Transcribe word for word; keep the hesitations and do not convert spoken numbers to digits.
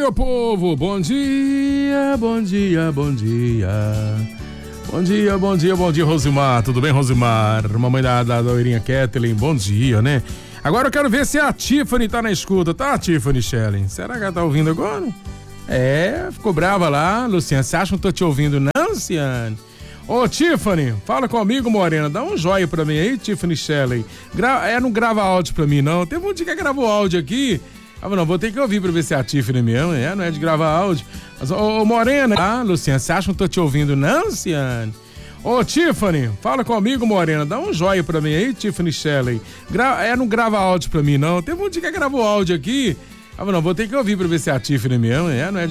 meu povo, bom dia, bom dia, bom dia. Bom dia, bom dia, bom dia, Rosimar. Tudo bem, Rosimar? Mamãe da, da loirinha Kathleen, bom dia, né? Agora eu quero ver se a Tiffany tá na escuta, tá, Tiffany Shelley? Será que ela tá ouvindo agora? É, ficou brava lá, Luciane. Você acha que eu tô te ouvindo, não, Luciane? Ô, Tiffany, fala comigo, morena. Dá um joia pra mim aí, Tiffany Shelley. Gra... É, não grava áudio pra mim, não. Teve um dia que gravou áudio aqui. Ah, não, vou ter que ouvir pra ver se é a Tiffany mesmo. É, não é de gravar áudio. Mas, ô, ô morena. Ah, Luciane, você acha que eu tô te ouvindo, não, Luciane? Ô, Tiffany, fala comigo, morena. Dá um joia pra mim aí, Tiffany Shelley. Gra... É, não grava áudio pra mim, não. Teve um dia que gravou áudio aqui. Ah, não, vou ter que ouvir pra ver se é a Tiffany mesmo. É, não é de